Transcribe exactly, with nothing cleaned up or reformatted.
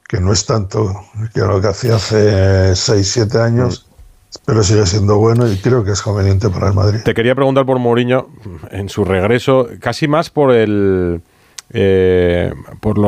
que no es tanto que lo que hacía hace seis siete años, mm. pero sigue siendo bueno y creo que es conveniente para el Madrid. Te quería preguntar por Mourinho en su regreso, casi más por el... Eh, por los